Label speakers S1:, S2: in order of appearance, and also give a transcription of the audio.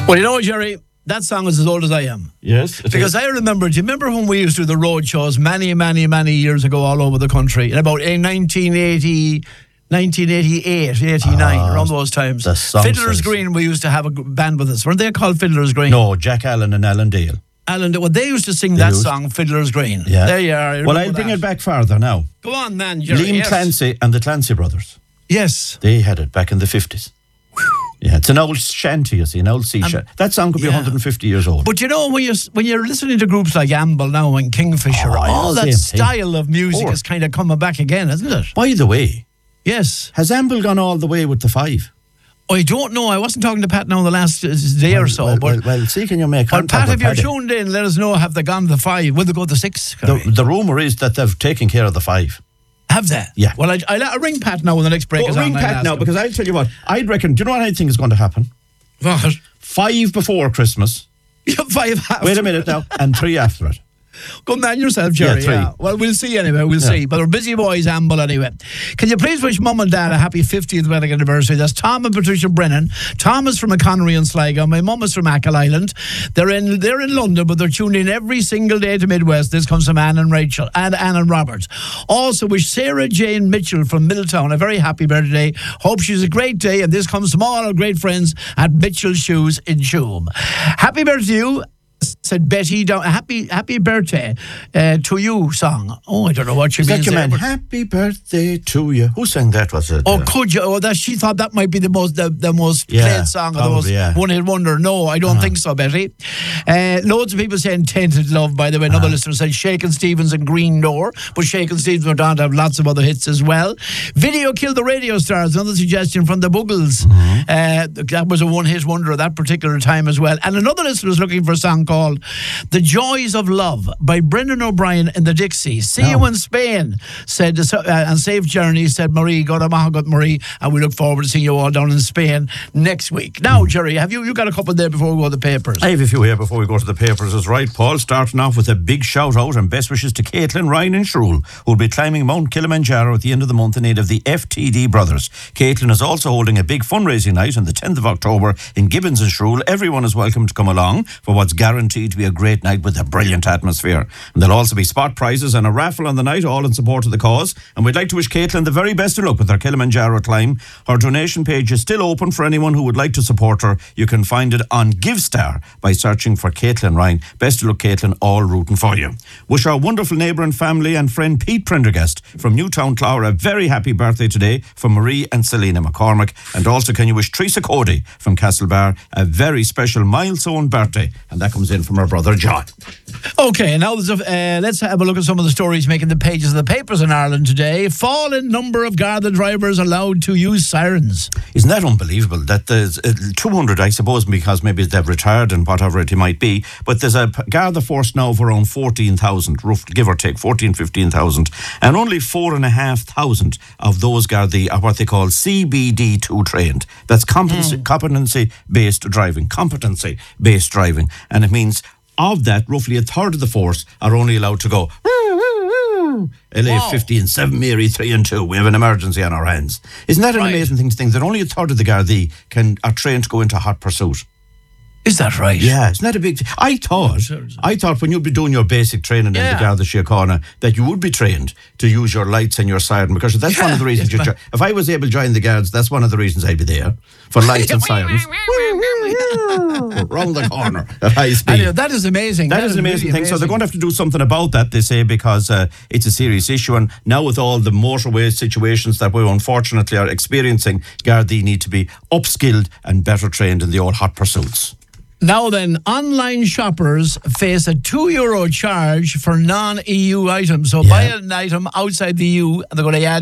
S1: Well, you know, Jerry, that song is as old as I am.
S2: Yes.
S1: Because I remember, do you remember when we used to do the road shows many years ago all over the country? In about 1980, 1988, 89, around those times. Fiddler's Green, we used to have a band with us. Weren't they called Fiddler's Green?
S2: No, Jack Allen and Alan Dale.
S1: Well, they used to sing that song, Fiddler's Green.
S2: Yeah.
S1: There you are.
S2: Well, I'll bring it back farther now.
S1: Go on, man, Jerry.
S2: Liam Clancy and the Clancy brothers.
S1: Yes.
S2: They had it back in the 50s. Yeah, it's an old shanty, you see, an old sea shanty. That song could be 150 years old.
S1: But you know, when you're listening to groups like Amble now and Kingfisher, all that style of music is kind of coming back again, isn't it?
S2: By the way,
S1: yes.
S2: Has Amble gone all the way with the 5?
S1: I don't know. I wasn't talking to Pat now the last day or so.
S2: Well, see, can you make contact
S1: Pat,
S2: with
S1: if you're tuned in, let us know, have they gone to the 5? Will they go to the 6?
S2: The rumour is that they've taken care of the 5.
S1: Have they?
S2: Yeah.
S1: Well, I'll ring Pat now when the next break is on.
S2: Ring Pat now, because I'll tell you what, I'd reckon, do you know what I think is going to happen?
S1: What?
S2: 5 before Christmas.
S1: 5 after.
S2: Wait a minute now, and 3 after it.
S1: Good man yourself, Jerry.
S2: Yeah, 3.
S1: Well, we'll see anyway. We'll see. But we're busy boys, Amble, anyway. Can you please wish Mum and Dad a happy 50th wedding anniversary? That's Tom and Patricia Brennan. Tom is from Connery and Sligo. My mum is from Achill Island. They're in London, but they're tuned in every single day to Midwest. This comes from Anne and Rachel and Anne and Robert. Also wish Sarah Jane Mitchell from Middletown a very happy birthday. Hope she's a great day. And this comes from all our great friends at Mitchell Shoes in Shoom. Happy birthday to you. Said Betty down. Happy birthday to you song. Oh, I don't know what she means.
S2: Is that your man? Happy birthday to you. Who sang that? Was it?
S1: Oh, could you? Oh, she thought that might be the most played song or the most one-hit wonder. No, I don't think so, Betty. Loads of people saying Tainted Love, by the way. Another listener said Shakin' Stevens and Green Door, but Shakin' Stevens went on to have lots of other hits as well. Video Killed the Radio Stars. Another suggestion from the Buggles. That was a one-hit wonder at that particular time as well. And another listener was looking for a song called The Joys of Love by Brendan O'Brien and the Dixies. See you in Spain, said, and safe journey, said Marie. God Amahagot Marie, and we look forward to seeing you all down in Spain next week. Now, Jerry, have you got a couple there before we go to the papers?
S2: I have a few here before we go to the papers. That's right, Paul. Starting off with a big shout out and best wishes to Caitlin, Ryan and Shrewl, who will be climbing Mount Kilimanjaro at the end of the month in aid of the FTD brothers. Caitlin is also holding a big fundraising night on the 10th of October in Gibbons and Shrewl. Everyone is welcome to come along for what's guaranteed to be a great night with a brilliant atmosphere. And there'll also be spot prizes and a raffle on the night, all in support of the cause. And we'd like to wish Caitlin the very best of luck with her Kilimanjaro climb. Her donation page is still open for anyone who would like to support her. You can find it on GiveStar by searching for Caitlin Ryan. Best of luck, Caitlin, all rooting for you. Wish our wonderful neighbour and family and friend Pete Prendergast from Newtown Clogher a very happy birthday today from Marie and Selena McCormick. And also can you wish Teresa Cody from Castlebar a very special milestone birthday, and that comes in from her brother John.
S1: Okay, now let's have a look at some of the stories making the pages of the papers in Ireland today. Fall in number of Garda drivers allowed to use sirens.
S2: Isn't that unbelievable? That there's 200, I suppose, because maybe they've retired and whatever it might be. But there's a Garda force now of around 14,000, give or take 15,000, and only 4,500 of those Garda are what they call CBD2 trained. That's competency-based driving. Competency-based driving, and it means of that, roughly a third of the force are only allowed to go LA 15, 7 Mary 3 and 2. We have an emergency on our hands. Isn't that an amazing thing to think that only a third of the Gardaí are trained to go into hot pursuit?
S1: Is that right?
S2: Yeah, isn't that a big... I thought when you'd be doing your basic training in the Garda Síochána that you would be trained to use your lights and your siren, because that's one of the reasons if I was able to join the Guards, that's one of the reasons I'd be there, for lights and sirens. Round the corner at high speed.
S1: Know, that is amazing.
S2: That is an amazing thing. So they're going to have to do something about that, they say, because it's a serious issue. And now with all the motorway situations that we unfortunately are experiencing, Gardaí need to be upskilled and better trained in the old hot pursuits.
S1: Now then, online shoppers face a €2 charge for non-EU items. So buy an item outside the EU and they're going to add